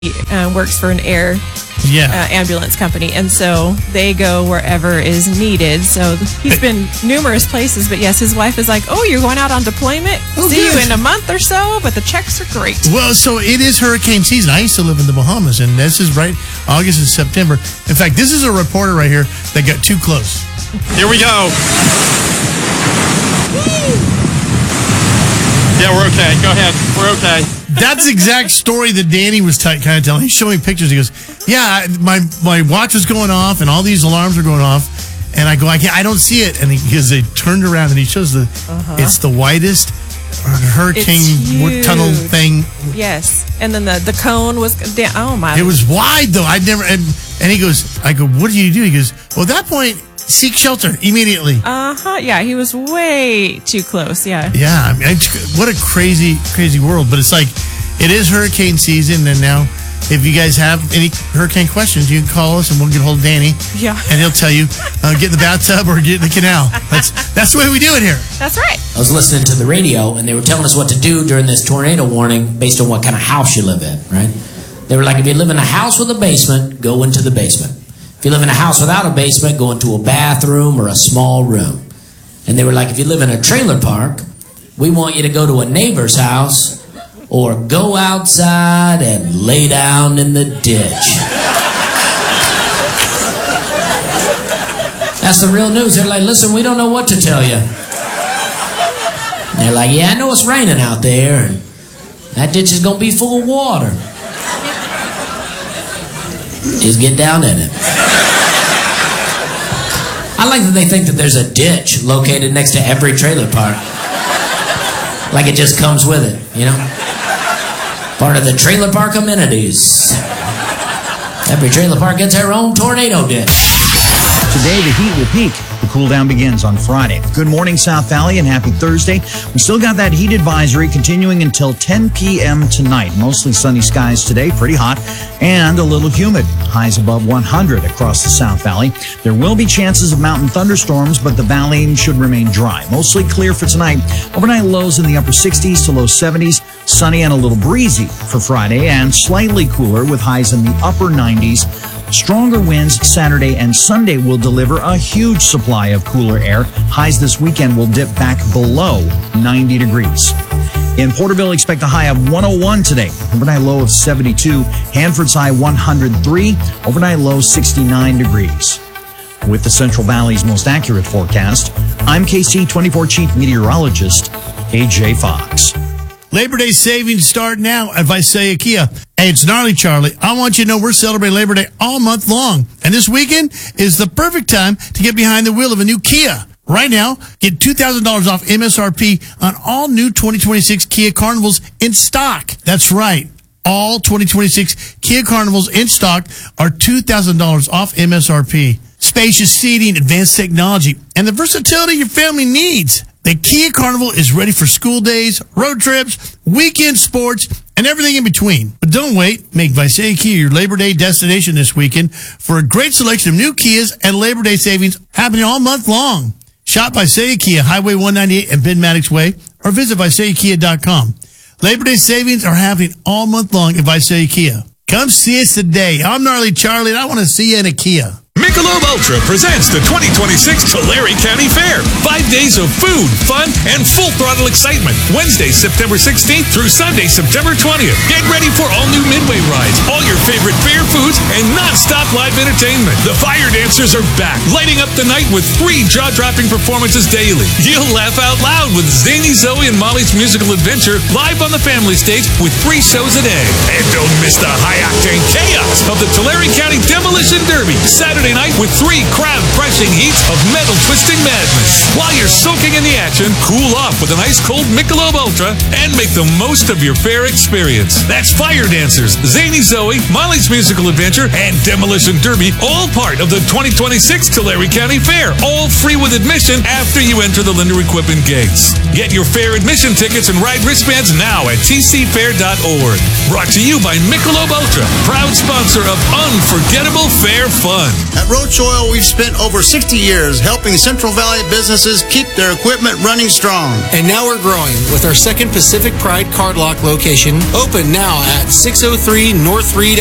works for an air ambulance company, and so they go wherever is needed. So he's been numerous places, but yes, his wife is like, "Oh, you're going out on deployment? See you in a month or so, but the checks are great." Well, so it is hurricane season. I used to live in the Bahamas, and this is right August and September. In fact, this is a reporter right here that got too close. Here we go. Yeah, we're okay. Go ahead. We're okay. That's the exact story that Danny was kind of telling. He's showing pictures. He goes, "Yeah, my watch was going off, and all these alarms are going off." And I go, "I don't see it." And they turned around, and he shows it's the widest hurricane tunnel thing. Yes, and then the cone was down. Oh my! It was wide though. I'd never. And he goes, I go, "What do you do?" He goes, "Well, at that point, seek shelter immediately." Yeah, he was way too close. Yeah. Yeah. I mean, what a crazy world. But it's like, it is hurricane season, and now if you guys have any hurricane questions, you can call us and we'll get a hold of Danny. Yeah. And he'll tell you, get in the bathtub or get in the canal. That's the way we do it here. That's right. I was listening to the radio, and they were telling us what to do during this tornado warning based on what kind of house you live in, right? They were like, if you live in a house with a basement, go into the basement. If you live in a house without a basement, go into a bathroom or a small room. And they were like, if you live in a trailer park, we want you to go to a neighbor's house or go outside and lay down in the ditch. That's the real news. They're like, listen, we don't know what to tell you. And they're like, yeah, I know it's raining out there, and that ditch is going to be full of water. Just get down in it. I like that they think that there's a ditch located next to every trailer park. Like it just comes with it, you know? Part of the trailer park amenities. Every trailer park gets their own tornado ditch. Today, the heat will peak. The cool down begins on Friday. Good morning, South Valley, and happy Thursday. We still got that heat advisory continuing until 10 p.m. tonight. Mostly sunny skies today, pretty hot, and a little humid. Highs above 100 across the South Valley. There will be chances of mountain thunderstorms, but the valley should remain dry. Mostly clear for tonight. Overnight lows in the upper 60s to low 70s. Sunny and a little breezy for Friday, and slightly cooler with highs in the upper 90s. Stronger winds Saturday and Sunday will deliver a huge supply of cooler air. Highs this weekend will dip back below 90 degrees. In Porterville, expect a high of 101 today. Overnight low of 72. Hanford's high 103. Overnight low 69 degrees. With the Central Valley's most accurate forecast, I'm KC24 Chief Meteorologist AJ Fox. Labor Day savings start now at Visalia Kia. Hey, it's Gnarly Charlie. I want you to know we're celebrating Labor Day all month long. And this weekend is the perfect time to get behind the wheel of a new Kia. Right now, get $2,000 off MSRP on all new 2026 Kia Carnivals in stock. That's right. All 2026 Kia Carnivals in stock are $2,000 off MSRP. Spacious seating, advanced technology, and the versatility your family needs. The Kia Carnival is ready for school days, road trips, weekend sports, and everything in between. But don't wait. Make Visalia Kia your Labor Day destination this weekend for a great selection of new Kias and Labor Day savings happening all month long. Shop Visalia Kia, Highway 198 and Ben Maddox Way, or visit VisaliaKia.com. Labor Day savings are happening all month long at Visalia Kia. Come see us today. I'm Gnarly Charlie, and I want to see you in a Kia. Michelob Ultra presents the 2026 Tulare County Fair. 5 days of food, fun, and full-throttle excitement. Wednesday, September 16th through Sunday, September 20th. Get ready for all new Midway rides, all your favorite fair foods, and non-stop live entertainment. The Fire Dancers are back, lighting up the night with 3 jaw-dropping performances daily. You'll laugh out loud with Zany, Zoe, and Molly's Musical Adventure live on the family stage with 3 shows a day. And don't miss the high-octane chaos of the Tulare County Demolition Derby, Saturday night with 3 crowd-crushing heats of metal-twisting madness. While you're soaking in the action, cool off with an ice-cold Michelob Ultra and make the most of your fair experience. That's Fire Dancers, Zany Zoe, Molly's Musical Adventure, and Demolition Derby, all part of the 2026 Tulare County Fair, all free with admission after you enter the Linder Equipment gates. Get your fair admission tickets and ride wristbands now at tcfair.org. Brought to you by Michelob Ultra, proud sponsor of Unforgettable fair fun. At Roach Oil, we've spent over 60 years helping Central Valley businesses keep their equipment running strong. And now we're growing with our second Pacific Pride Card Lock location, open now at 603 North Reed